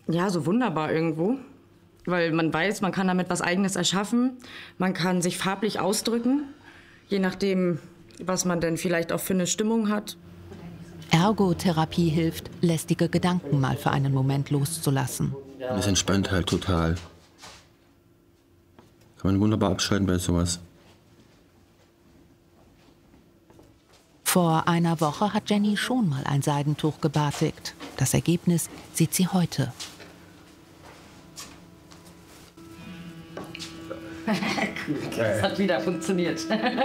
ja, so wunderbar irgendwo. Weil man weiß, man kann damit was Eigenes erschaffen. Man kann sich farblich ausdrücken, je nachdem, was man denn vielleicht auch für eine Stimmung hat. Ergotherapie hilft, lästige Gedanken mal für einen Moment loszulassen. Das entspannt halt total. Kann man wunderbar abschalten bei sowas. Vor einer Woche hat Jenny schon mal ein Seidentuch gebartigt. Das Ergebnis sieht sie heute. Das hat wieder funktioniert.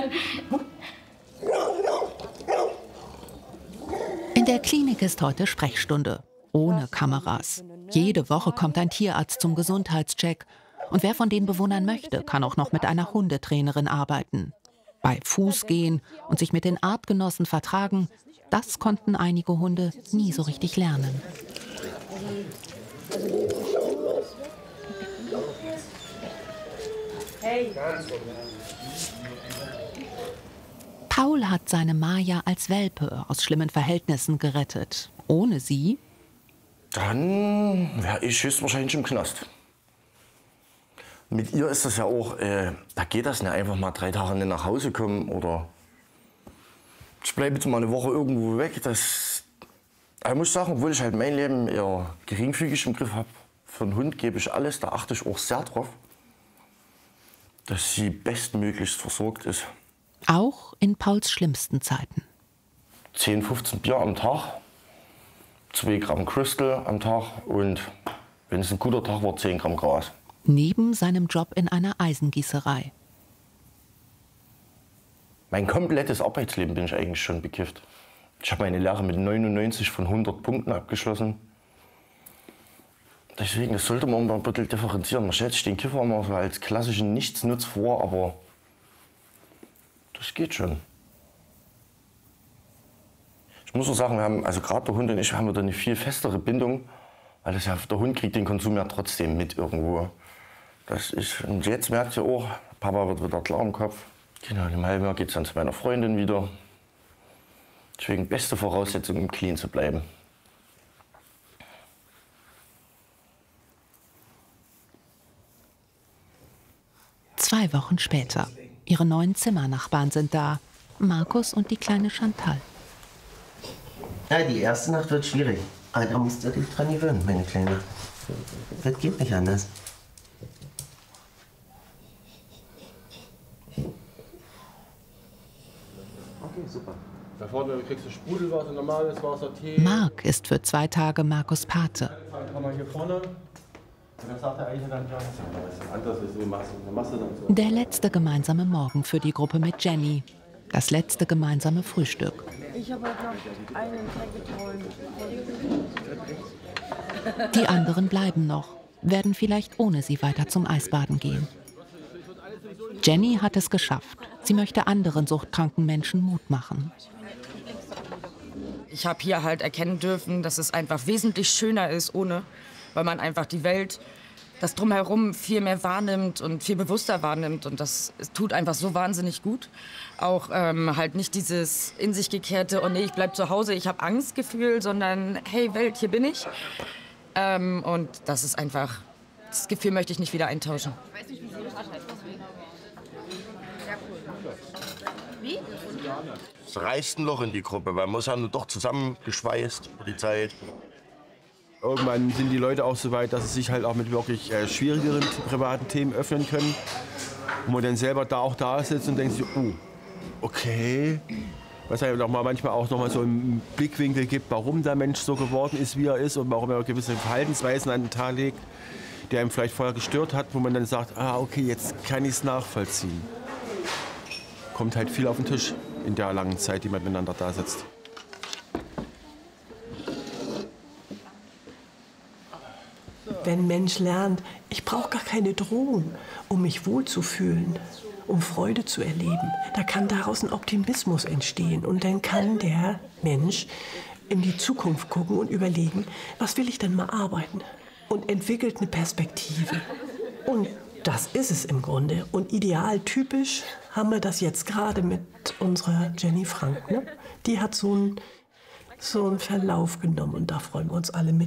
In der Klinik ist heute Sprechstunde. Ohne Kameras. Jede Woche kommt ein Tierarzt zum Gesundheitscheck. Und wer von den Bewohnern möchte, kann auch noch mit einer Hundetrainerin arbeiten. Bei Fußgehen und sich mit den Artgenossen vertragen, das konnten einige Hunde nie so richtig lernen. Paul hat seine Maya als Welpe aus schlimmen Verhältnissen gerettet. Ohne sie? Dann wäre ich höchstwahrscheinlich im Knast. Mit ihr ist das ja auch, da geht das nicht einfach mal 3 Tage nicht nach Hause kommen oder ich bleibe jetzt mal eine Woche irgendwo weg. Ich muss sagen, obwohl ich halt mein Leben eher geringfügig im Griff habe, für einen Hund gebe ich alles, da achte ich auch sehr drauf, dass sie bestmöglichst versorgt ist. Auch in Pauls schlimmsten Zeiten. 10, 15 Bier am Tag, 2 Gramm Crystal am Tag und, wenn es ein guter Tag war, 10 Gramm Gras. Neben seinem Job in einer Eisengießerei. Mein komplettes Arbeitsleben bin ich eigentlich schon bekifft. Ich habe meine Lehre mit 99 von 100 Punkten abgeschlossen. Deswegen, das sollte man mal ein bisschen differenzieren. Man stellt sich den Kiffer immer so als klassischen Nichtsnutz vor, aber das geht schon. Ich muss auch sagen, wir haben, also gerade der Hund und ich, haben da eine viel festere Bindung, weil das ja, der Hund kriegt den Konsum ja trotzdem mit irgendwo. Und jetzt merkt ihr auch, Papa wird wieder klar im Kopf. Genau, in einem halben Jahr geht es dann zu meiner Freundin wieder. Deswegen beste Voraussetzung, um clean zu bleiben. Zwei Wochen später. Ihre neuen Zimmernachbarn sind da. Markus und die kleine Chantal. Ja, die erste Nacht wird schwierig. Aber da musst du dich dran gewöhnen, meine Kleine. Das geht nicht anders. Okay, super. Da vorne kriegst du Sprudelwasser, normales Wasser, Tee. Marc ist für 2 Tage Markus Pate. Komm mal hier vorne. Und dann sagt er eigentlich dann, ja, was anderes ist, dann machst du dann so. Der letzte gemeinsame Morgen für die Gruppe mit Jenny. Das letzte gemeinsame Frühstück. Ich habe heute noch einen Tag geträumt. Die anderen bleiben noch, werden vielleicht ohne sie weiter zum Eisbaden gehen. Jenny hat es geschafft. Sie möchte anderen suchtkranken Menschen Mut machen. Ich habe hier halt erkennen dürfen, dass es einfach wesentlich schöner ist ohne, weil man einfach die Welt, das Drumherum viel mehr wahrnimmt und viel bewusster wahrnimmt. Und das tut einfach so wahnsinnig gut. Auch halt nicht dieses in sich gekehrte, oh nee, ich bleib zu Hause, ich habe Angstgefühl, sondern hey Welt, hier bin ich. Und das ist einfach, das Gefühl möchte ich nicht wieder eintauschen. Wie? Es reißt ein Loch in die Gruppe, weil man ist ja nur doch zusammengeschweißt über die Zeit. Irgendwann sind die Leute auch so weit, dass sie sich halt auch mit wirklich schwierigeren privaten Themen öffnen können. Wo man dann selber da sitzt und denkt sich, oh, okay. Was halt auch mal manchmal auch noch mal so einen Blickwinkel gibt, warum der Mensch so geworden ist, wie er ist und warum er gewisse Verhaltensweisen an den Tag legt, der ihm vielleicht vorher gestört hat, wo man dann sagt, okay, jetzt kann ich es nachvollziehen. Kommt halt viel auf den Tisch in der langen Zeit, die man miteinander da sitzt. Wenn ein Mensch lernt, ich brauche gar keine Drohung, um mich wohlzufühlen, um Freude zu erleben, da kann daraus ein Optimismus entstehen. Und dann kann der Mensch in die Zukunft gucken und überlegen, was will ich denn mal arbeiten? Und entwickelt eine Perspektive. Und das ist es im Grunde. Und idealtypisch haben wir das jetzt gerade mit unserer Jenny Frank. Ne? Die hat so einen Verlauf genommen und da freuen wir uns alle mit.